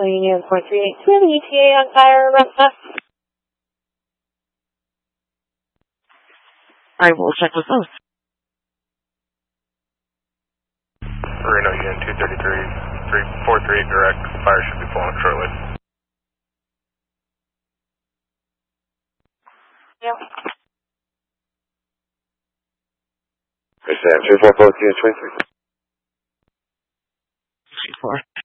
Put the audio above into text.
Union 438. Do we have an ETA on fire around that? I will check with both. Reno Union 233, 438 direct. Fire should be pulling up shortly. Yeah. Hey, Sam, 2442 and 23. 24.